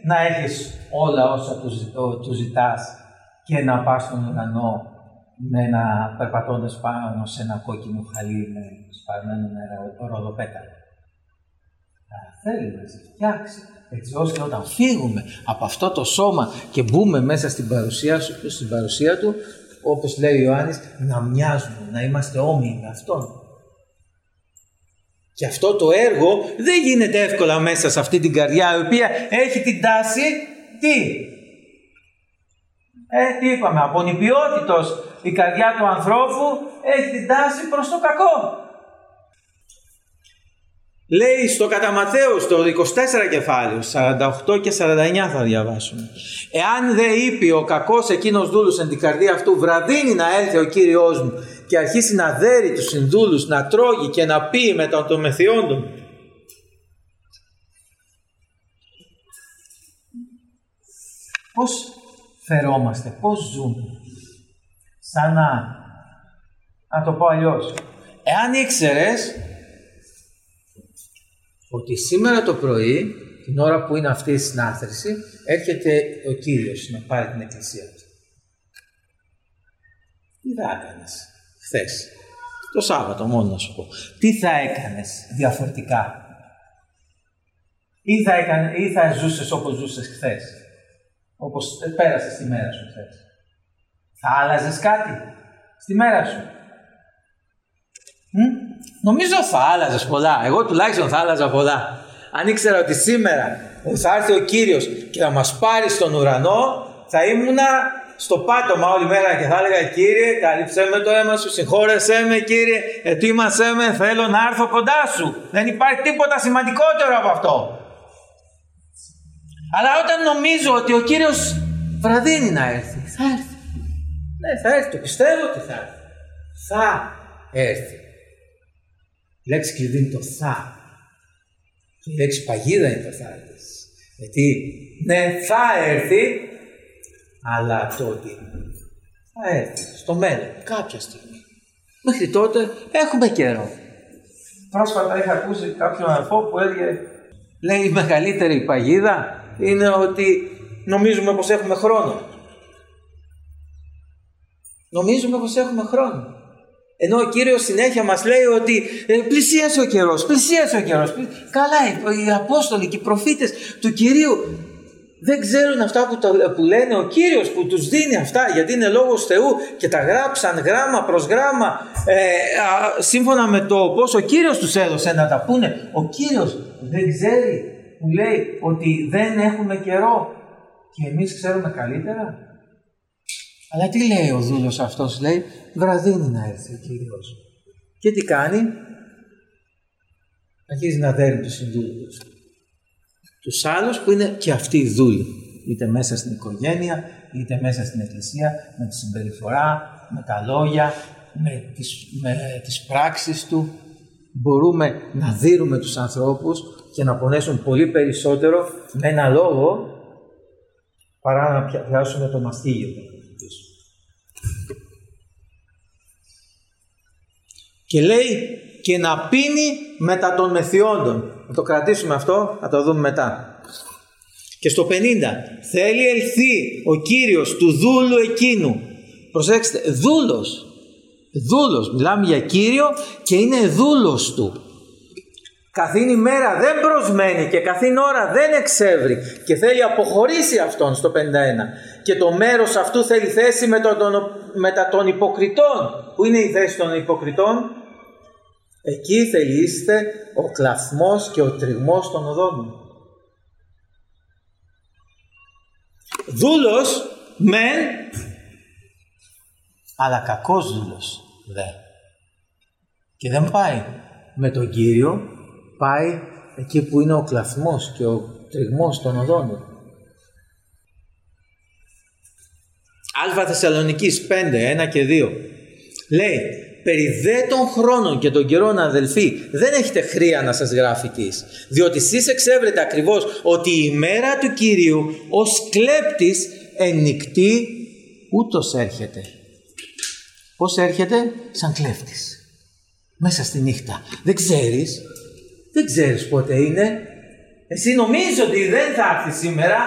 να έχεις όλα όσα του ζητάς και να πας στον ουρανό περπατώντας πάνω σε ένα κόκκινο χαλί με σπαρμένο με ροδοπέταλα. Θέλει να σε φτιάξει, έτσι ώστε όταν φύγουμε από αυτό το σώμα και μπούμε μέσα στην παρουσία του, όπως λέει ο Ιωάννης, να μοιάζουμε, να είμαστε όμοιοι με Αυτόν. Και αυτό το έργο δεν γίνεται εύκολα μέσα σε αυτή την καρδιά, η οποία έχει την τάση, τι είπαμε, από νηπιότητος η καρδιά του ανθρώπου έχει την τάση προς το κακό. Λέει στο κατά Ματθαίου, στο 24 κεφάλαιο, 48 και 49 θα διαβάσουμε. Εάν δε είπε ο κακός εκείνος δούλος εν την καρδία αυτού, βραδύνει να έλθει ο Κύριος μου και αρχίσει να δέρει τους συνδούλους, να τρώγει και να πει μετά των μεθιόντων. Πώς φερόμαστε, πώς ζούμε, σαν να το πω αλλιώς. Εάν ήξερες ότι σήμερα το πρωί, την ώρα που είναι αυτή η συνάθρηση, έρχεται ο Κύριος να πάρει την εκκλησία του. Τι θα έκανες χθες, το Σάββατο μόνο να σου πω. Τι θα έκανες διαφορετικά, ή θα ζούσες όπως ζούσες χθες, όπως πέρασες τη μέρα σου χθες. Θα άλλαζες κάτι στη μέρα σου. Νομίζω θα άλλαζες πολλά. Εγώ τουλάχιστον θα άλλαζα πολλά. Αν ήξερα ότι σήμερα θα έρθει ο Κύριος και θα μας πάρει στον ουρανό, θα ήμουνα στο πάτωμα όλη μέρα και θα έλεγα: Κύριε, κάλυψέ με το αίμα σου, συγχώρεσέ με, Κύριε, ετοίμασέ με, θέλω να έρθω κοντά σου. Δεν υπάρχει τίποτα σημαντικότερο από αυτό. Αλλά όταν νομίζω ότι ο Κύριος βραδύνει να έρθει, θα έρθει. Ναι, θα έρθει, το πιστεύω ότι θα έρθει. Θα έρθει. Η λέξη κλειδί είναι το θα. Η λέξη παγίδα είναι το θα έρθει. Γιατί ναι, θα έρθει, αλλά τότε θα έρθει στο μέλλον, κάποια στιγμή. Μέχρι τότε έχουμε καιρό. Πρόσφατα είχα ακούσει κάποιον αδελφό που έλεγε, λέει, η μεγαλύτερη παγίδα είναι ότι νομίζουμε πως έχουμε χρόνο. Νομίζουμε πως έχουμε χρόνο. Ενώ ο Κύριος συνέχεια μας λέει ότι πλησίασε ο καιρός, πλησίασε ο καιρός. Καλά, οι Απόστολοι και οι προφήτες του Κυρίου δεν ξέρουν αυτά που λένε ο Κύριος, που τους δίνει αυτά, γιατί είναι λόγος Θεού και τα γράψαν γράμμα προς γράμμα σύμφωνα με το πώς ο Κύριος τους έδωσε να τα πούνε. Ο Κύριος δεν ξέρει, που λέει ότι δεν έχουμε καιρό και εμείς ξέρουμε καλύτερα. Αλλά τι λέει ο δούλος αυτός, λέει, βραδύνει να έρθει ο Κύριος. Και τι κάνει? Αρχίζει να δέρνει τους συνδούλους. Τους άλλους που είναι και αυτοί οι δούλοι. Είτε μέσα στην οικογένεια, είτε μέσα στην εκκλησία, με τη συμπεριφορά, με τα λόγια, με τις πράξεις του. Μπορούμε να δείρουμε τους ανθρώπους και να πονέσουν πολύ περισσότερο με ένα λόγο παρά να πιάσουμε το μαστίγιο. Και λέει και να πίνει μετά των μεθιόντων. Να το κρατήσουμε αυτό, θα το δούμε μετά. Και στο 50 θέλει ελθεί ο Κύριος του δούλου εκείνου. Προσέξτε, δούλος, μιλάμε για Κύριο και είναι δούλος του. Καθήν ημέρα δεν προσμένει και καθήν ώρα δεν εξεύρει και θέλει αποχωρήσει αυτόν στο 51. Και το μέρος αυτού θέλει θέση μετά των υποκριτών. Πού είναι η θέση των υποκριτών? Εκεί θελείστε ο κλαθμός και ο τριγμός των οδών. Δούλος μεν, αλλά κακός δούλος δε. Και δεν πάει με τον Κύριο, πάει εκεί που είναι ο κλαθμός και ο τριγμός των οδών. Α Θεσσαλονικής 5, 1 και 2 λέει: περί δε των χρόνων και των καιρών, αδελφοί, δεν έχετε χρία να σας γράφει τις, διότι εσείς εξεύρετε ακριβώς ότι η μέρα του Κυρίου ως κλέπτης εν νυκτή ούτως έρχεται. Πώς έρχεται? Σαν κλέφτης. Μέσα στη νύχτα. Δεν ξέρεις πότε είναι. Εσύ νομίζεις ότι δεν θα έρθει σήμερα,